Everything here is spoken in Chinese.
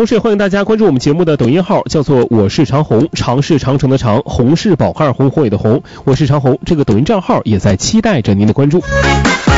同时也欢迎大家关注我们节目的抖音号，叫做我是长虹，长是长城的长，红是宝盖红火野的红，我是长虹，这个抖音账号也在期待着您的关注。